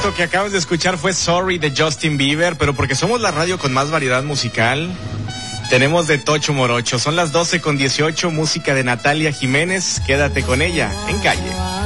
Esto que acabas de escuchar fue Sorry de Justin Bieber, pero porque somos la radio con más variedad musical, tenemos de Tocho Morocho. Son las 12:18, música de Natalia Jiménez. Quédate con ella en Calle.